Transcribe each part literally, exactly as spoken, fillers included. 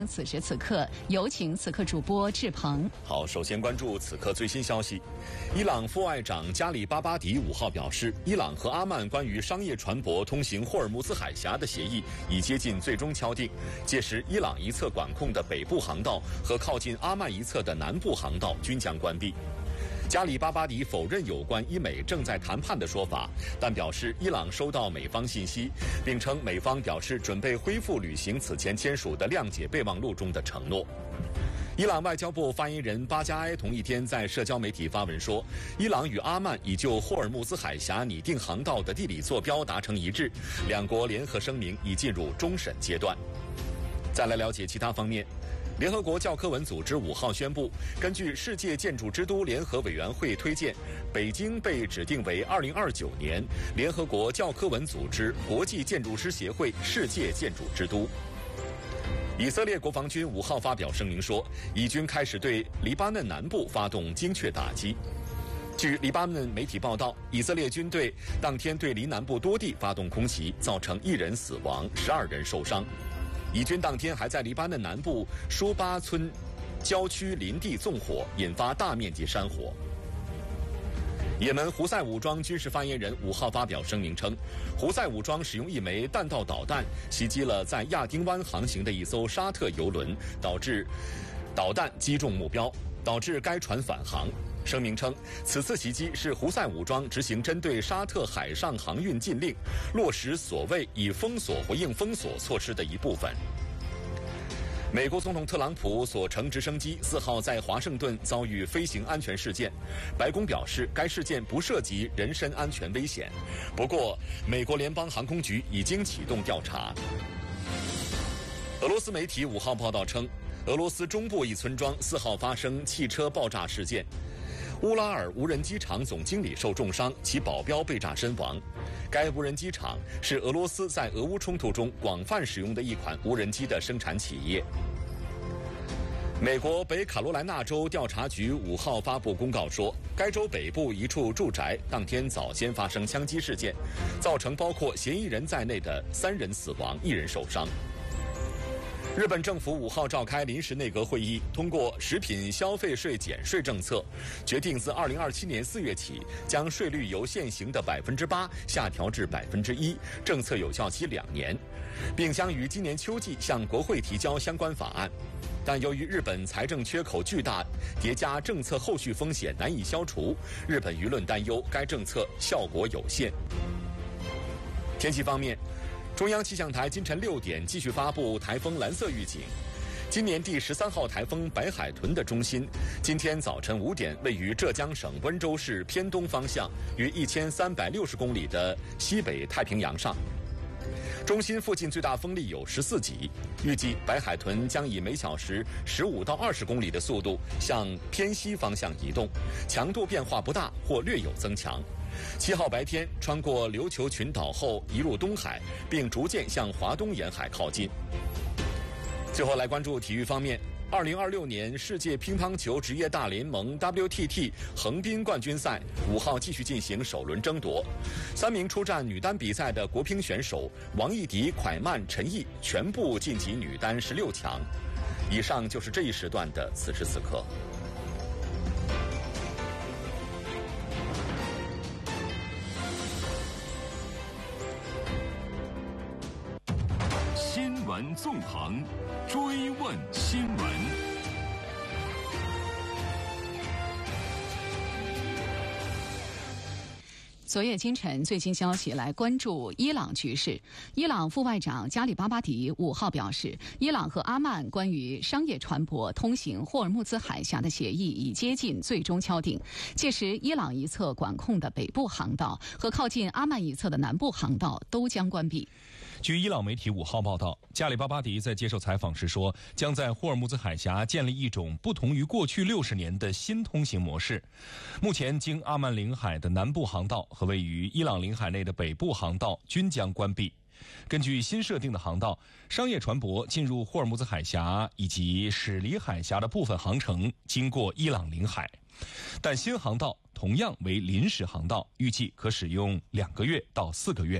此时此刻，有请此刻主播志鹏。 好，首先关注此刻最新消息。伊朗副外长加里巴巴迪五号表示，伊朗和阿曼关于商业船舶通行霍尔木兹海峡的协议已接近最终敲定，届时伊朗一侧管控的北部航道和靠近阿曼一侧的南部航道均将关闭。加里巴巴迪否认有关伊美正在谈判的说法，但表示伊朗收到美方信息，并称美方表示准备恢复履行此前签署的谅解备忘录中的承诺。伊朗外交部发言人巴加埃同一天在社交媒体发文说，伊朗与阿曼已就霍尔木兹海峡拟定航道的地理坐标达成一致，两国联合声明已进入终审阶段。再来了解其他方面。联合国教科文组织五号宣布，根据世界建筑之都联合委员会推荐，北京被指定为二零二九年联合国教科文组织国际建筑师协会世界建筑之都。以色列国防军五号发表声明说，以军开始对黎巴嫩南部发动精确打击。据黎巴嫩媒体报道，以色列军队当天对黎南部多地发动空袭，造成一人死亡，十二人受伤。以军当天还在黎巴嫩南部舒巴村郊区林地纵火，引发大面积山火。也门胡塞武装军事发言人五号发表声明称，胡塞武装使用一枚弹道导弹袭击了在亚丁湾航行的一艘沙特油轮，导致导弹击中目标，导致该船返航。声明称，此次袭击是胡塞武装执行针对沙特海上航运禁令，落实所谓以封锁回应封锁措施的一部分。美国总统特朗普所乘直升机四号在华盛顿遭遇飞行安全事件，白宫表示该事件不涉及人身安全危险，不过美国联邦航空局已经启动调查。俄罗斯媒体五号报道称，俄罗斯中部一村庄四号发生汽车爆炸事件，乌拉尔无人机场总经理受重伤，其保镖被炸身亡。该无人机场是俄罗斯在俄乌冲突中广泛使用的一款无人机的生产企业。美国北卡罗来纳州调查局五号发布公告说，该州北部一处住宅当天早间发生枪击事件，造成包括嫌疑人在内的三人死亡，一人受伤。日本政府五号召开临时内阁会议，通过食品消费税减税政策，决定自二零二七年四月起，将税率由现行的百分之八下调至百分之一，政策有效期两年，并将于今年秋季向国会提交相关法案。但由于日本财政缺口巨大，叠加政策后续风险难以消除，日本舆论担忧该政策效果有限。天气方面，中央气象台今晨六点继续发布台风蓝色预警。今年第十三号台风白海豚的中心，今天早晨五点位于浙江省温州市偏东方向，约一千三百六十公里的西北太平洋上。中心附近最大风力有十四级，预计白海豚将以每小时十五到二十公里的速度向偏西方向移动，强度变化不大或略有增强。七号白天穿过琉球群岛后移入东海，并逐渐向华东沿海靠近。最后来关注体育方面，二零二六年世界乒乓球职业大联盟 W T T 横滨冠军赛五号继续进行首轮争夺，三名出战女单比赛的国乒选手王艺迪、蒯曼、陈毅全部晋级女单十六强。以上就是这一时段的此时此刻。 新闻纵横，追问新闻。 昨夜今晨最新消息，来关注伊朗局势。伊朗副外长加里巴巴迪五号表示，伊朗和阿曼关于商业船舶通行霍尔木兹海峡的协议已接近最终敲定，届时伊朗一侧管控的北部航道和靠近阿曼一侧的南部航道都将关闭。 据伊朗媒体五号报道，加里巴巴迪在接受采访时说，将在霍尔木兹海峡建立一种不同于过去六十年的新通行模式。目前经阿曼领海的南部航道和位于伊朗领海内的北部航道均将关闭。根据新设定的航道，商业船舶进入霍尔木兹海峡以及驶离海峡的部分航程经过伊朗领海，但新航道同样为临时航道，预计可使用两个月到四个月。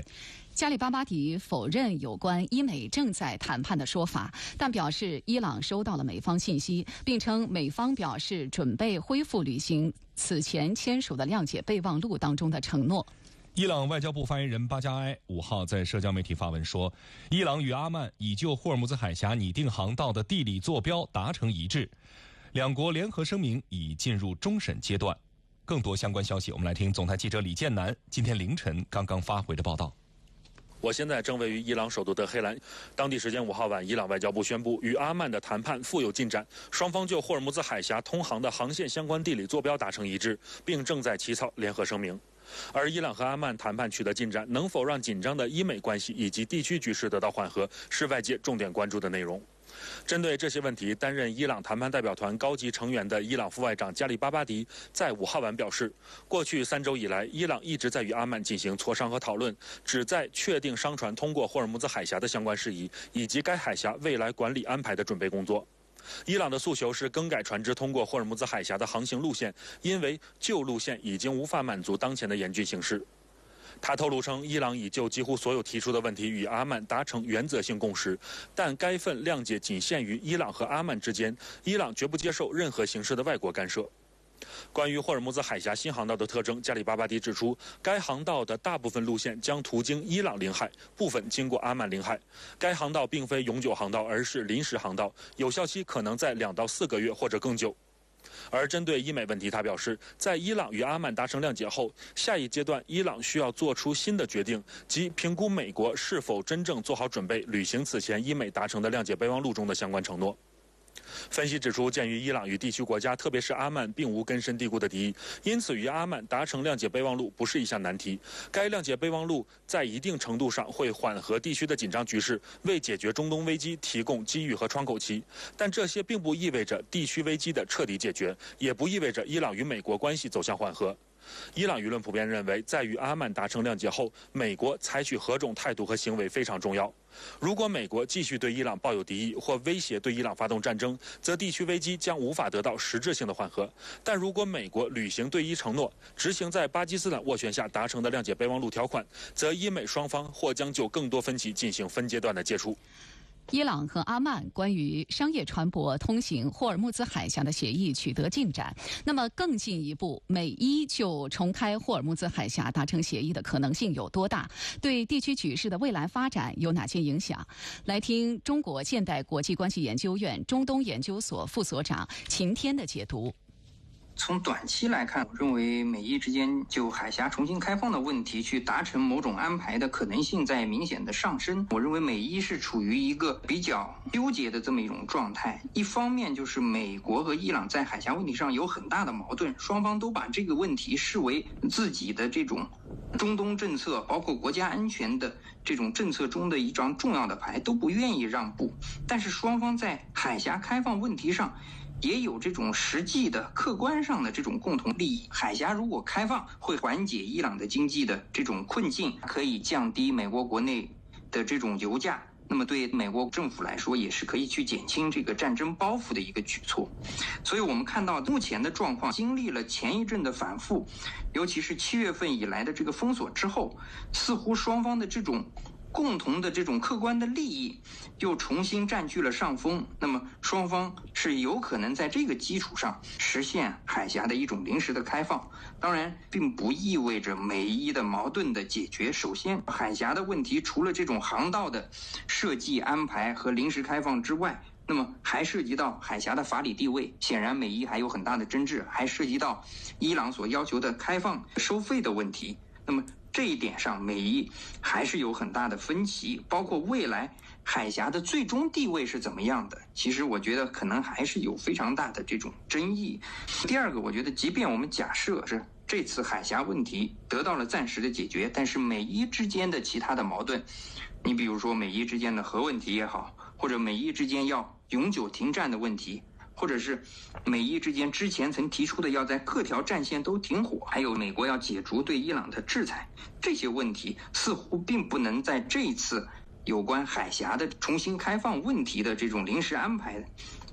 加里巴巴迪否认有关伊美正在谈判的说法，但表示伊朗收到了美方信息，并称美方表示准备恢复履行此前签署的谅解备忘录当中的承诺。 伊朗外交部发言人巴加埃五号在社交媒体发文说，伊朗与阿曼已就霍尔木兹海峡拟定航道的地理坐标达成一致，两国联合声明已进入终审阶段。更多相关消息，我们来听总台记者李建南今天凌晨刚刚发回的报道。 我现在正位于伊朗首都德黑兰，当地时间五号晚，伊朗外交部宣布与阿曼的谈判富有进展，双方就霍尔木兹海峡通航的航线相关地理坐标达成一致，并正在起草联合声明。而伊朗和阿曼谈判取得进展，能否让紧张的伊美关系以及地区局势得到缓和，是外界重点关注的内容。针对这些问题，担任伊朗谈判代表团高级成员的伊朗副外长加里巴巴迪在五号晚表示，过去三周以来，伊朗一直在与阿曼进行磋商和讨论，旨在确定商船通过霍尔木兹海峡的相关事宜，以及该海峡未来管理安排的准备工作。伊朗的诉求是更改船只通过霍尔木兹海峡的航行路线，因为旧路线已经无法满足当前的严峻形势。他透露称，伊朗已就几乎所有提出的问题与阿曼达成原则性共识，但该份谅解仅限于伊朗和阿曼之间，伊朗绝不接受任何形式的外国干涉。关于霍尔木兹海峡新航道的特征，加里巴巴迪指出，该航道的大部分路线将途经伊朗领海，部分经过阿曼领海。该航道并非永久航道，而是临时航道，有效期可能在两到四个月或者更久。而针对伊美问题，他表示，在伊朗与阿曼达成谅解后，下一阶段伊朗需要做出新的决定，即评估美国是否真正做好准备履行此前伊美达成的谅解备忘录中的相关承诺。分析指出，鉴于伊朗与地区国家，特别是阿曼并无根深蒂固的敌意，因此与阿曼达成谅解备忘录不是一项难题。该谅解备忘录在一定程度上会缓和地区的紧张局势，为解决中东危机提供机遇和窗口期。但这些并不意味着地区危机的彻底解决，也不意味着伊朗与美国关系走向缓和。伊朗舆论普遍认为，在与阿曼达成谅解后，美国采取何种态度和行为非常重要。如果美国继续对伊朗抱有敌意或威胁对伊朗发动战争，则地区危机将无法得到实质性的缓和。但如果美国履行对伊承诺，执行在巴基斯坦斡旋下达成的谅解备忘录条款，则伊美双方或将就更多分歧进行分阶段的接触。 伊朗和阿曼关于商业船舶通行霍尔木兹海峡的协议取得进展，那么更进一步，美伊就重开霍尔木兹海峡达成协议的可能性有多大？对地区局势的未来发展有哪些影响？来听中国现代国际关系研究院中东研究所副所长秦天的解读。 从短期来看，我认为美伊之间就海峡重新开放的问题去达成某种安排的可能性在明显的上升。我认为美伊是处于一个比较纠结的这么一种状态。一方面就是美国和伊朗在海峡问题上有很大的矛盾，双方都把这个问题视为自己的这种中东政策，包括国家安全的这种政策中的一张重要的牌，都不愿意让步。但是双方在海峡开放问题上也有这种实际的客观上的这种共同利益。海峡如果开放，会缓解伊朗的经济的这种困境，可以降低美国国内的这种油价，那么对美国政府来说也是可以去减轻这个战争包袱的一个举措。所以我们看到目前的状况，经历了前一阵的反复，尤其是七月份以来的这个封锁之后，似乎双方的这种共同的这种客观的利益又重新占据了上风，那么双方是有可能在这个基础上实现海峡的一种临时的开放。当然并不意味着美伊的矛盾的解决。首先海峡的问题除了这种航道的设计安排和临时开放之外，那么还涉及到海峡的法理地位，显然美伊还有很大的争执，还涉及到伊朗所要求的开放收费的问题。那么这一点上美伊还是有很大的分歧，包括未来海峡的最终地位是怎么样的，其实我觉得可能还是有非常大的这种争议。第二个，我觉得即便我们假设是这次海峡问题得到了暂时的解决，但是美伊之间的其他的矛盾，你比如说美伊之间的核问题也好，或者美伊之间要永久停战的问题，或者是美伊之间之前曾提出的要在各条战线都停火，还有美国要解除对伊朗的制裁，这些问题似乎并不能在这一次有关海峡的重新开放问题的这种临时安排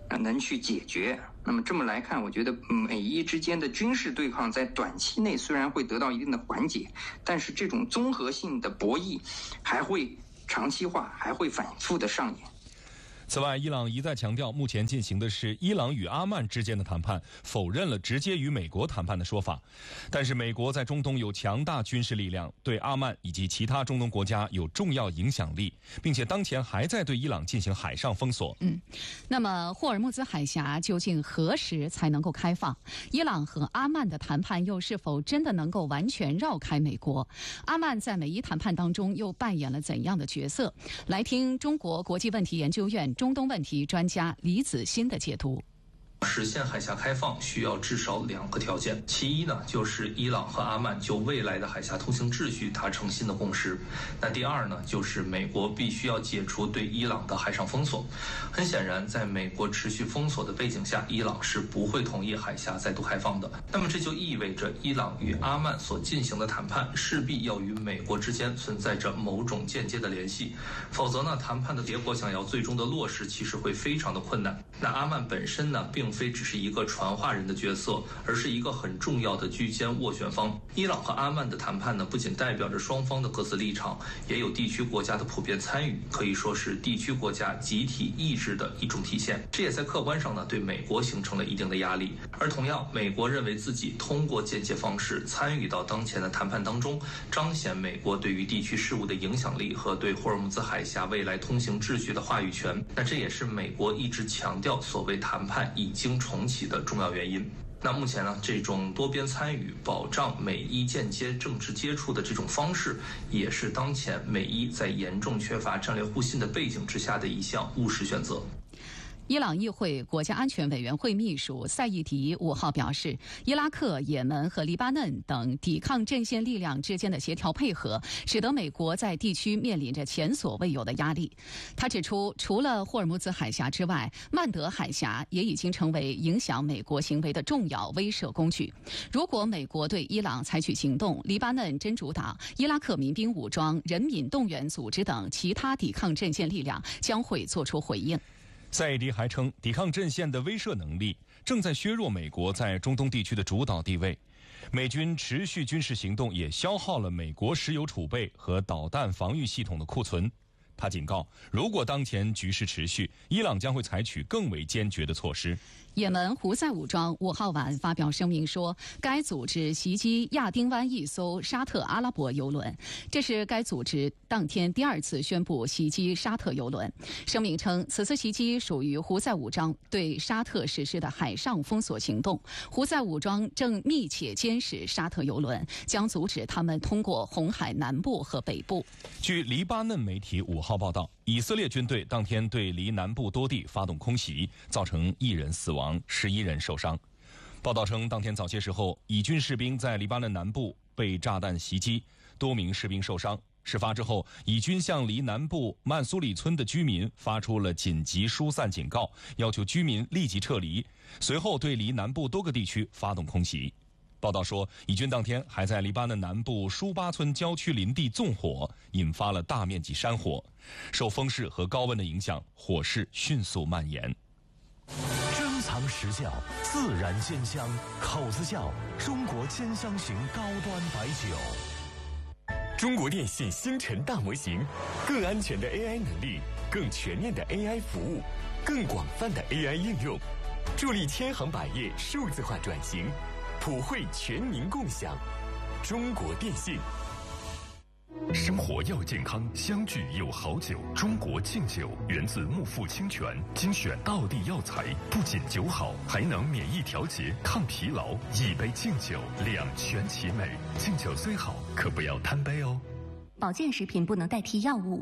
能去解决。那么这么来看，我觉得美伊之间的军事对抗在短期内虽然会得到一定的缓解，但是这种综合性的博弈还会长期化，还会反复的上演。 此外，伊朗一再强调，目前进行的是伊朗与阿曼之间的谈判，否认了直接与美国谈判的说法。但是，美国在中东有强大军事力量，对阿曼以及其他中东国家有重要影响力，并且当前还在对伊朗进行海上封锁。 嗯，那么霍尔木兹海峡究竟何时才能够开放？伊朗和阿曼的谈判又是否真的能够完全绕开美国？阿曼在美伊谈判当中又扮演了怎样的角色？来听中国国际问题研究院中东问题专家李子欣的解读。 实现海峡开放需要至少两个条件，其一呢，就是伊朗和阿曼就未来的海峡通行秩序达成新的共识。那第二呢，就是美国必须要解除对伊朗的海上封锁。很显然，在美国持续封锁的背景下，伊朗是不会同意海峡再度开放的。那么这就意味着伊朗与阿曼所进行的谈判势必要与美国之间存在着某种间接的联系，否则呢，谈判的结果想要最终的落实，其实会非常的困难。那阿曼本身呢，并并非只是一个传话人的角色，而是一个很重要的居间斡旋方。伊朗和阿曼的谈判呢，不仅代表着双方的各自立场，也有地区国家的普遍参与，可以说是地区国家集体意志的一种体现。这也在客观上呢，对美国形成了一定的压力。而同样，美国认为自己通过间接方式参与到当前的谈判当中，彰显美国对于地区事务的影响力和对霍尔木兹海峡未来通行秩序的话语权。那这也是美国一直强调所谓谈判已经重启的重要原因。那目前呢，这种多边参与、保障美伊间接政治接触的这种方式，也是当前美伊在严重缺乏战略互信的背景之下的一项务实选择。 伊朗议会国家安全委员会秘书赛义迪五号表示，伊拉克、也门和黎巴嫩等抵抗阵线力量之间的协调配合，使得美国在地区面临着前所未有的压力。他指出，除了霍尔木兹海峡之外，曼德海峡也已经成为影响美国行为的重要威慑工具。如果美国对伊朗采取行动，黎巴嫩真主党、伊拉克民兵武装、人民动员组织等其他抵抗阵线力量将会作出回应。 赛义迪还称，抵抗阵线的威慑能力正在削弱美国在中东地区的主导地位。美军持续军事行动也消耗了美国石油储备和导弹防御系统的库存。他警告，如果当前局势持续，伊朗将会采取更为坚决的措施。 也门胡塞武装五号晚发表声明说，该组织袭击亚丁湾一艘沙特阿拉伯油轮，这是该组织当天第二次宣布袭击沙特油轮。声明称，此次袭击属于胡塞武装对沙特实施的海上封锁行动，胡塞武装正密切监视沙特油轮，将阻止他们通过红海南部和北部。 据黎巴嫩媒体五号报道，以色列军队当天对黎南部多地发动空袭，造成一人死亡，十一人受伤。报道称，当天早些时候，以军士兵在黎巴嫩南部被炸弹袭击，多名士兵受伤。事发之后，以军向黎南部曼苏里村的居民发出了紧急疏散警告，要求居民立即撤离。随后对黎南部多个地区发动空袭。报道说，以军当天还在黎巴嫩南部舒巴村郊区林地纵火，引发了大面积山火。受风势和高温的影响，火势迅速蔓延。 珍藏实窖，自然鲜香，口子窖，中国兼香型高端白酒。 中国电信星辰大模型，更安全的 A I 能力，更全面的 A I 服务，更广泛的 A I 应用，助力千行百业数字化转型。普惠全民共享，中国电信。 生活要健康，相聚有好酒。中国敬酒源自木富清泉，精选道地药材，不仅酒好，还能免疫调节、抗疲劳。一杯敬酒，两全其美。敬酒虽好，可不要贪杯哦。 保健食品不能代替药物。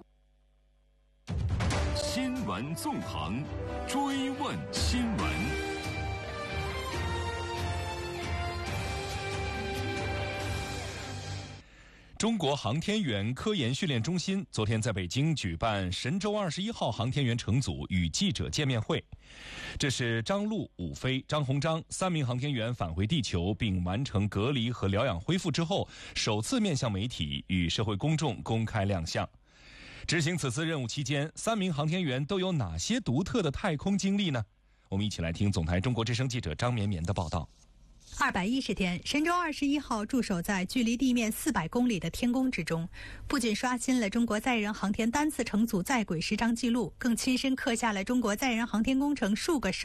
新闻纵横，追问新闻。 中国航天员科研训练中心昨天在北京举办神舟二十一号航天员乘组与记者见面会。这是张陆、武飞、张鸿章三名航天员返回地球并完成隔离和疗养恢复之后，首次面向媒体与社会公众公开亮相。执行此次任务期间，三名航天员都有哪些独特的太空经历呢？ 我们一起来听总台中国之声记者张绵绵的报道。 二百一十天，神舟二十一号驻守在距离地面四百公里的天宫之中，不仅刷新了中国载人航天单次乘组在轨时长记录，更亲身刻下了中国载人航天工程数个